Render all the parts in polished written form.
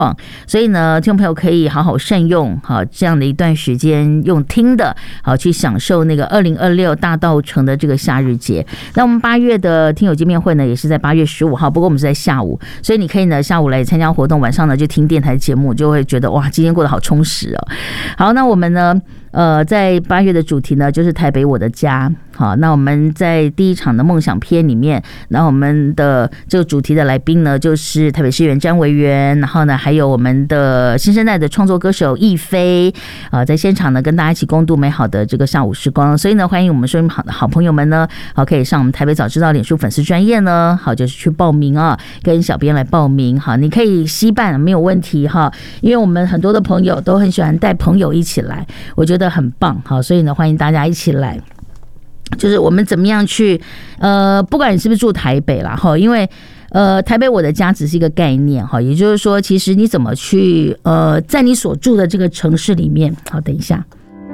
棒。所以呢，听众朋友可以好好善用这样的一段时间，用听的去享受那个2026大稻埕的这个夏日节。那我们8月的听友见面会呢，也是在8月15号，不过我们是在下午，所以你可以呢下午来参加活动，晚上呢就听电台节目，就会觉得哇，今天过得好充实哦。好，那我们呢在8月的主题呢就是台北我的家。好，那我们在第一场的梦想篇里面，然后我们的这个主题的来宾呢就是台北市议员詹维元，然后呢还有我们的新生代的创作歌手亦菲在现场呢跟大家一起共度美好的这个下午时光。所以呢，欢迎我们收音好朋友们呢，好可以上我们台北早知道脸书粉丝专页呢，好就是去报名跟小编来报名。好，你可以携伴没有问题因为我们很多的朋友都很喜欢带朋友一起来，我觉得很棒。好，所以呢欢迎大家一起来。就是我们怎么样去不管你是不是住台北啦因为台北我的家只是一个概念也就是说其实你怎么去在你所住的这个城市里面。好，等一下。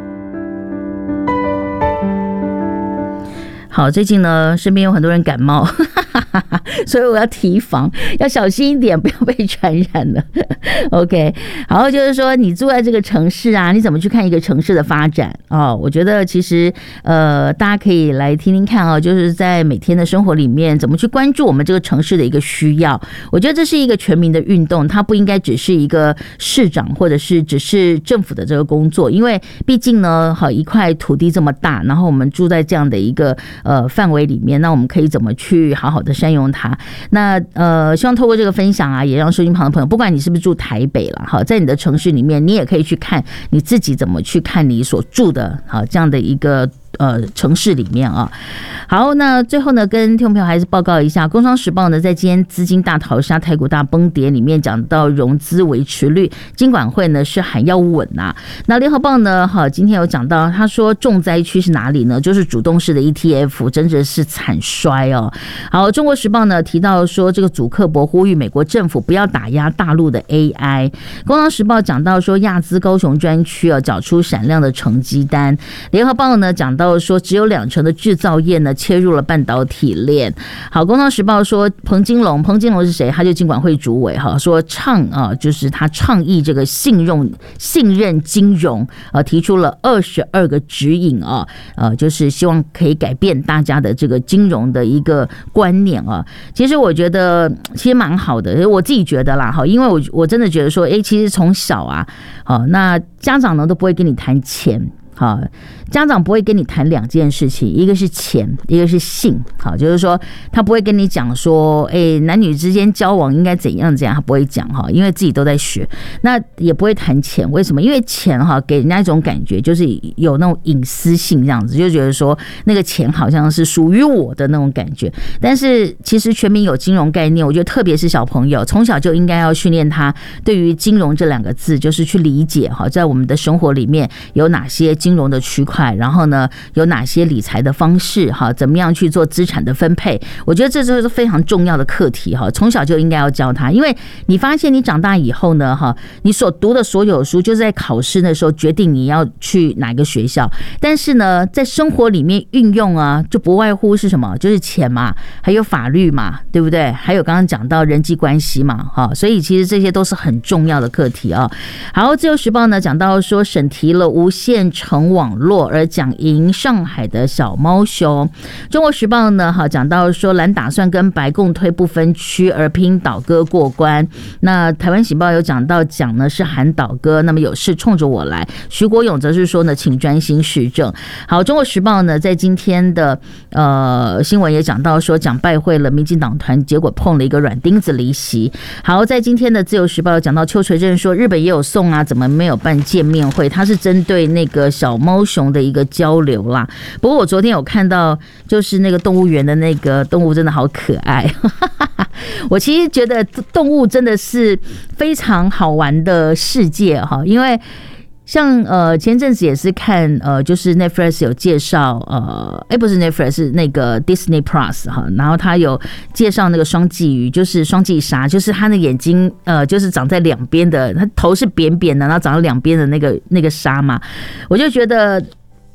好，最近呢身边有很多人感冒所以我要提防，要小心一点，不要被传染了OK， 好，就是说你住在这个城市啊，你怎么去看一个城市的发展我觉得其实大家可以来听听看就是在每天的生活里面怎么去关注我们这个城市的一个需要。我觉得这是一个全民的运动，它不应该只是一个市长或者是只是政府的这个工作，因为毕竟呢一块土地这么大，然后我们住在这样的一个范围里面，那我们可以怎么去好好的善用它。那希望透过这个分享也让收音旁的朋友，不管你是不是住台北了在你的城市里面，你也可以去看你自己怎么去看你所住的这样的一个城市里面好，那最后呢跟听众朋友还是报告一下，工商时报呢在今天资金大逃杀台股大崩跌里面讲到融资维持率，金管会呢是喊要稳那联合报呢今天有讲到，他说重灾区是哪里呢？就是主动式的 ETF 真的是惨衰好，中国时报呢提到说这个祖克伯呼吁美国政府不要打压大陆的 AI。 工商时报讲到说亚资高雄专区缴出闪亮的成绩单。联合报呢讲到说只有2成的制造业呢切入了半导体链。好，工商时报说彭金龙是谁？他就金管会主委说就是他倡议这个信任金融提出了22个指引就是希望可以改变大家的这个金融的一个观念其实我觉得其实蛮好的，我自己觉得啦因为我真的觉得说其实从小那家长呢都不会跟你谈钱。好，家长不会跟你谈2件事情，一个是钱，一个是性。好，就是说他不会跟你讲说男女之间交往应该怎样，他不会讲因为自己都在学。那也不会谈钱，为什么？因为钱给人家一种感觉就是有那种隐私性，这样子就觉得说那个钱好像是属于我的那种感觉。但是其实全民有金融概念，我觉得特别是小朋友从小就应该要训练他对于金融这2个字，就是去理解在我们的生活里面有哪些金融的区块，然后呢有哪些理财的方式怎么样去做资产的分配。我觉得这就是非常重要的课题从小就应该要教他。因为你发现你长大以后呢你所读的所有书就是在考试的时候决定你要去哪个学校，但是呢在生活里面运用就不外乎是什么？就是钱嘛，还有法律嘛，对不对？还有刚刚讲到人际关系嘛所以其实这些都是很重要的课题好，自由时报呢讲到说审提了无限城网络而讲赢上海的小猫熊。中国时报呢讲到说蓝打算跟白共推不分区而拼倒戈过关。那台湾醒报有讲到讲呢是喊倒戈，那么有事冲着我来。徐国勇则是说呢请专心市政。好，中国时报呢在今天的新闻也讲到说蒋拜会了民进党团，结果碰了一个软钉子离席。好，在今天的自由时报有讲到邱垂正说日本也有送怎么没有办见面会？他是针对那个小猫熊的一个交流啦。不过我昨天有看到就是那个动物园的那个动物真的好可爱我其实觉得动物真的是非常好玩的世界因为像前阵子也是看就是 Netflix 有介绍不是 Netflix 是那个 Disney Plus 然后他有介绍那个双鲫鱼，就是双髻鲨，就是他的眼睛就是长在两边的，他头是扁扁的，然后长在两边的那个鲨嘛，我就觉得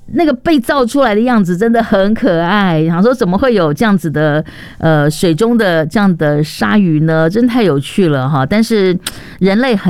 那个被造出来的样子真的很可爱，想说怎么会有这样子的水中的这样的鲨鱼呢？真太有趣了哈！但是人类很